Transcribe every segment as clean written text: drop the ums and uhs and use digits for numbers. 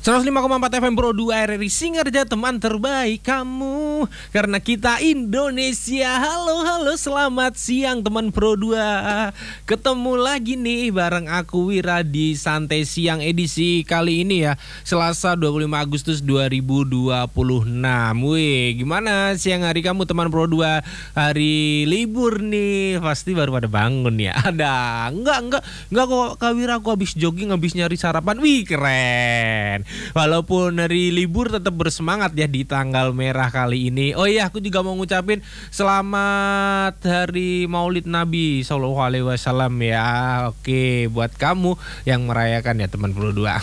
105,4 FM Pro 2 RRI Singarja, teman terbaik kamu. Karena kita Indonesia. Halo, selamat siang teman Pro 2. Ketemu lagi nih bareng aku Wira di Santai Siang edisi kali ini ya, Selasa 25 Agustus 2026. Wih, gimana siang hari kamu teman Pro 2? Hari libur nih, pasti baru pada bangun ya. Enggak kok Kak Wira, aku habis jogging, habis nyari sarapan. Wih, keren. Walaupun hari libur tetap bersemangat ya di tanggal merah kali ini. Oh iya, aku juga mau ngucapin selamat hari Maulid Nabi Sallallahu Alaihi Wasallam ya. Oke, buat kamu yang merayakan ya teman Pro 2.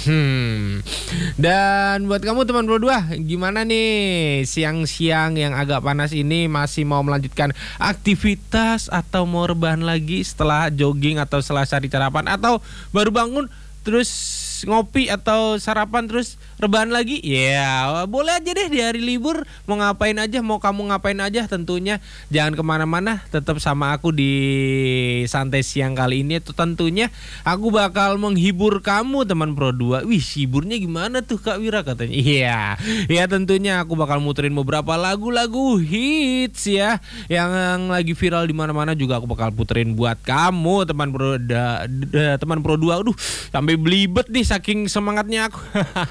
Dan buat kamu teman Pro 2, gimana nih siang-siang yang agak panas ini, masih mau melanjutkan aktivitas atau mau rebahan lagi setelah jogging atau setelah cari sarapan, atau baru bangun terus ngopi atau sarapan terus rebahan lagi? Ya boleh aja deh di hari libur, mau ngapain aja, mau kamu ngapain aja. Tentunya jangan kemana-mana, tetap sama aku di Santai Siang kali ini. Itu tentunya aku bakal menghibur kamu teman Pro 2. Wih, hiburnya gimana tuh Kak Wira katanya? Iya tentunya aku bakal muterin beberapa lagu-lagu hits ya, yang lagi viral di mana-mana juga aku bakal puterin buat kamu teman Pro 2. Aduh, sampai belibet nih saking semangatnya aku.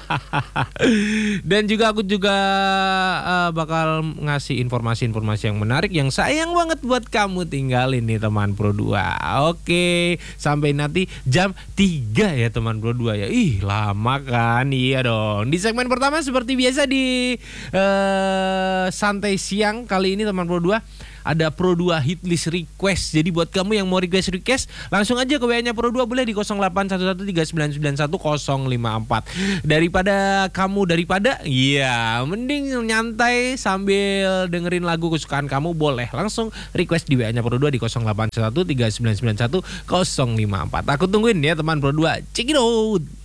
Dan juga aku bakal ngasih informasi-informasi yang menarik, yang sayang banget buat kamu tinggalin nih teman Pro 2. Oke, sampai nanti jam 3 ya teman Pro 2 ya. Ih, lama kan? Iya dong. Di segmen pertama seperti biasa di Santai Siang kali ini teman Pro 2, ada Pro 2 hit list request. Jadi buat kamu yang mau request langsung aja ke WA-nya Pro 2, boleh di 0811399154. Daripada mending nyantai sambil dengerin lagu kesukaan kamu, boleh langsung request di WA-nya Pro 2 di 0811399154. Aku tungguin ya teman Pro 2. Check it out.